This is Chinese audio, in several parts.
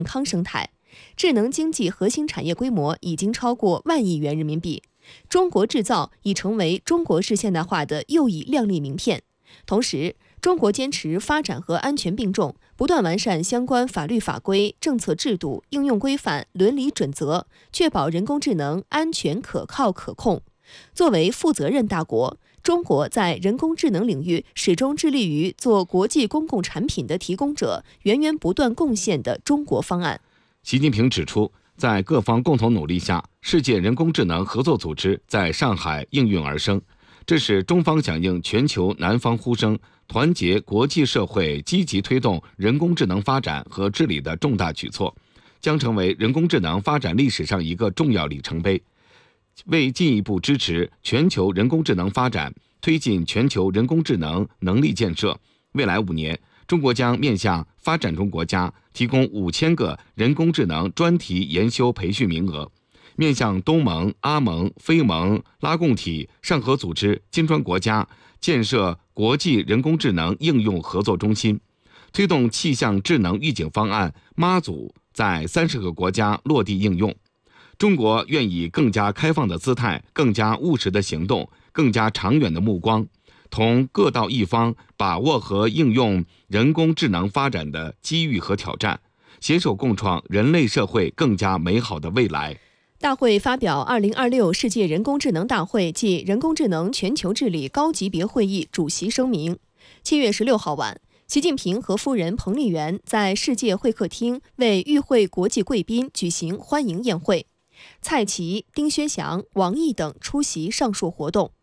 康生态。智能经济核心产业规模已经超过1万亿元人民币，中国制造已成为中国式现代化的又一亮丽名片。同时，中国坚持发展和安全并重，不断完善相关法律法规、政策制度、应用规范、伦理准则，确保人工智能安全、可靠、可控。作为负责任大国，中国在人工智能领域始终致力于做国际公共产品的提供者，源源不断贡献的中国方案。 习近平指出，在各方共同努力下，世界人工智能合作组织在上海应运而生，这是中方响应全球南方呼声，团结国际社会积极推动人工智能发展和治理的重大举措，将成为人工智能发展历史上一个重要里程碑。为进一步支持全球人工智能发展，推进全球人工智能能力建设，未来5年，中国将面向发展中国家提供5000个人工智能专题研修培训名额，面向东盟、阿盟、非盟、拉共体、上合组织、金砖国家建设国际人工智能应用合作中心，推动气象智能预警方案妈祖在30个国家落地应用。中国愿以更加开放的姿态、更加务实的行动、更加长远的目光，同各道一方把握和应用人工智能发展的机遇和挑战，携手共创人类社会更加美好的未来。 大会发表2026世界人工智能大会暨人工智能全球治理高级别会议主席声明。7月16号晚，习近平和夫人彭丽媛在世界会客厅为与会国际贵宾举行欢迎宴会，蔡奇、丁薛祥、王毅等出席上述活动。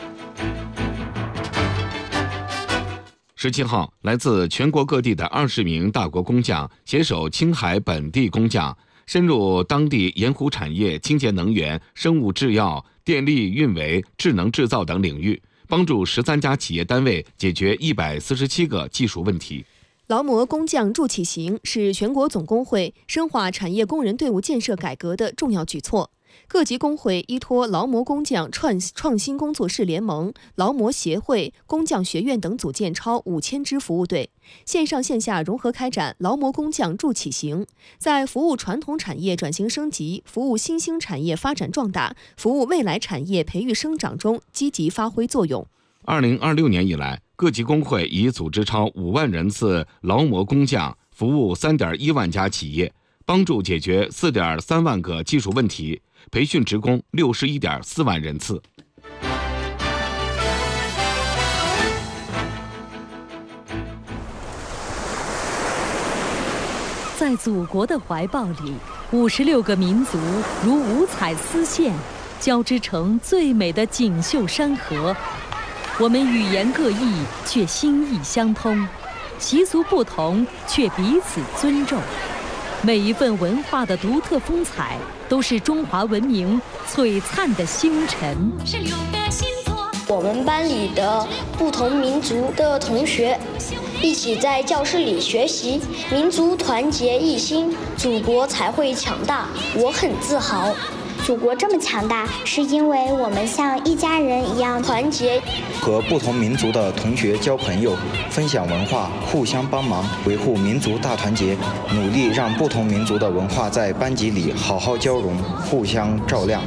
17号，来自全国各地的20名大国工匠携手青海本地工匠，深入当地盐湖产业、清洁能源、生物制药、电力运维、智能制造等领域，帮助13家企业单位解决147个技术问题。 劳模工匠助企行是全国总工会深化产业工人队伍建设改革的重要举措。各级工会依托劳模工匠创新工作室联盟、劳模协会、工匠学院等组建超5000支服务队，线上线下融合开展劳模工匠助企行，在服务传统产业转型升级、服务新兴产业发展壮大、服务未来产业培育生长中积极发挥作用。 2026年以来，各级工会已组织超5万人次劳模工匠，服务3.1万家企业，帮助解决4.3万个技术问题，培训职工61.4万人次。 在祖国的怀抱里，56个民族如五彩丝线，交织成最美的锦绣山河。我们语言各异，却心意相通；习俗不同，却彼此尊重。每一份文化的独特风采，都是中华文明璀璨的星辰。 我们班里的不同民族的同学一起在教室里学习，民族团结一心，祖国才会强大。我很自豪。 祖国这么强大，是因为我们像一家人一样团结。 和不同民族的同学交朋友，分享文化，互相帮忙，维护民族大团结，努力让不同民族的文化在班级里好好交融，互相照亮。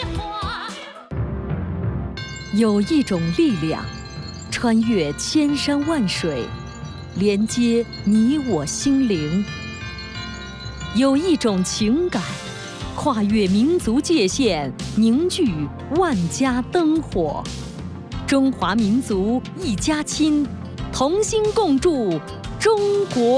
有一种力量，穿越千山万水，连接你我心灵；有一种情感，跨越民族界限，凝聚万家灯火。中华民族一家亲，同心共筑中国。